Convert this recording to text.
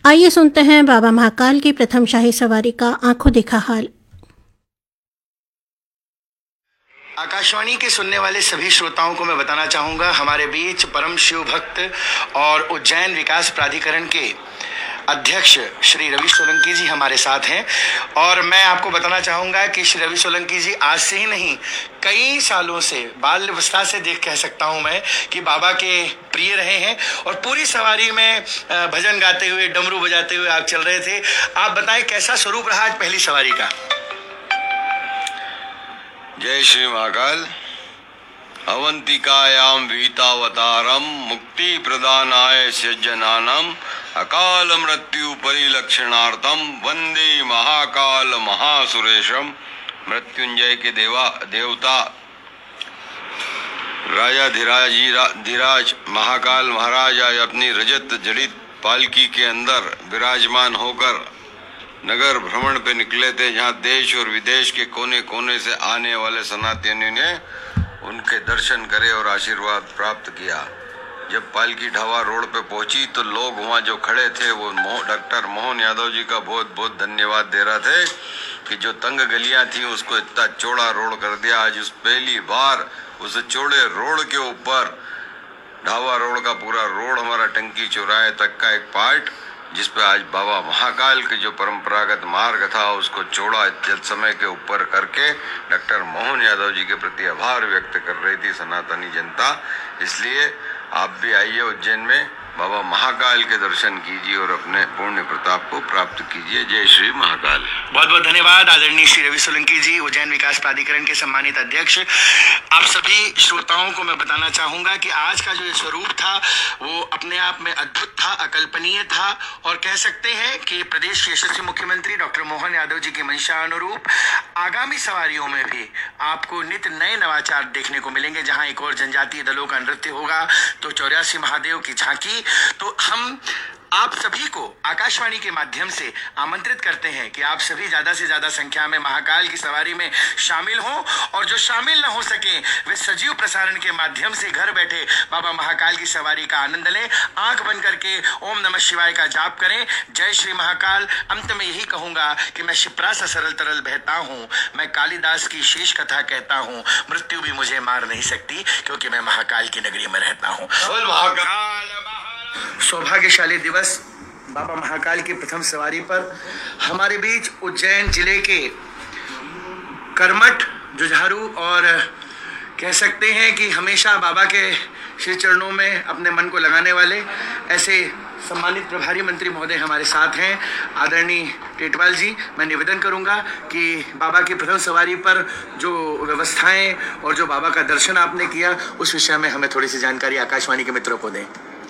आइए सुनते हैं बाबा महाकाल की प्रथम शाही सवारी का आंखों देखा हाल। आकाशवाणी के सुनने वाले सभी श्रोताओं को मैं बताना चाहूँगा, हमारे बीच परम शिव भक्त और उज्जैन विकास प्राधिकरण के अध्यक्ष श्री रवि सोलंकी जी हमारे साथ हैं। और मैं आपको बताना चाहूँगा कि श्री रवि सोलंकी जी आज से ही नहीं, कई सालों से, बाल्यावस्था से देख कह सकता हूँ मैं कि बाबा के प्रिय रहे हैं और पूरी सवारी में भजन गाते हुए, डमरू बजाते हुए आप चल रहे थे। आप बताएं कैसा स्वरूप रहा आज पहली सवारी का। जय श्री महाकाल। अवंतिकायां वीतावतारम मुक्ति प्रदानाय सज्जनानम अकाल मृत्यु परिलक्षणार्थम वंदे महाकाल महासुरेशम। मृत्युंजय के देवता राजा धीराज महाकाल महाराज आज अपनी रजत जड़ित पालकी के अंदर विराजमान होकर नगर भ्रमण पे निकले थे, जहाँ देश और विदेश के कोने कोने से आने वाले सनातनियों ने उनके दर्शन करे और आशीर्वाद प्राप्त किया। जब पालकी ढावा रोड पे पहुंची तो लोग वहाँ जो खड़े थे वो डॉक्टर मोहन यादव जी का बहुत बहुत धन्यवाद दे रहे थे कि जो तंग गलियां थी उसको इतना चौड़ा रोड कर दिया। आज उस पहली बार उस चौड़े रोड के ऊपर ढावा रोड का पूरा रोड हमारा टंकी चौराहे तक का एक पार्ट, जिस पे आज बाबा महाकाल के जो परंपरागत मार्ग था उसको चौड़ा जल समय के ऊपर करके डॉक्टर मोहन यादव जी के प्रति आभार व्यक्त कर रही थी सनातनी जनता। इसलिए आप भी आइए उज्जैन में, बाबा महाकाल के दर्शन कीजिए और अपने पुण्य प्रताप को प्राप्त कीजिए। जय श्री महाकाल। बहुत बहुत धन्यवाद आदरणीय श्री रवि सोलंकी जी, उज्जैन विकास प्राधिकरण के सम्मानित अध्यक्ष। आप सभी श्रोताओं को मैं बताना चाहूँगा कि आज का जो ये स्वरूप था वो अपने आप में अद्भुत था, अकल्पनीय था और कह सकते हैं कि प्रदेश के यशस्वी मुख्यमंत्री डॉक्टर मोहन यादव जी की मंशा अनुरूप आगामी सवारियों में भी आपको नित्य नए नवाचार देखने को मिलेंगे। जहाँ एक और जनजातीय दलों का नृत्य होगा तो 84 महादेव की झांकी। तो हम आप सभी को आकाशवाणी के माध्यम से आमंत्रित करते हैं कि आप सभी ज्यादा से ज्यादा संख्या में महाकाल की सवारी में शामिल हों और जो शामिल न हो सके वे सजीव प्रसारण के माध्यम से घर बैठे बाबा महाकाल की सवारी का आनंद लें। आंख बंद करके ओम नमः शिवाय का जाप करें। जय श्री महाकाल। अंत में यही कहूंगा कि मैं शिप्रा सा सरल तरल बहता हूँ, मैं कालिदास की शेष कथा कहता हूँ, मृत्यु भी मुझे मार नहीं सकती क्योंकि मैं महाकाल की नगरी में रहता हूँ। सौभाग्यशाली दिवस बाबा महाकाल की प्रथम सवारी पर हमारे बीच उज्जैन जिले के कर्मठ, जुझारू और कह सकते हैं कि हमेशा बाबा के श्री चरणों में अपने मन को लगाने वाले ऐसे सम्मानित प्रभारी मंत्री महोदय हमारे साथ हैं, आदरणीय टेटवाल जी। मैं निवेदन करूंगा कि बाबा की प्रथम सवारी पर जो व्यवस्थाएं और जो बाबा का दर्शन आपने किया उस विषय में हमें थोड़ी सी जानकारी आकाशवाणी के मित्रों को दें।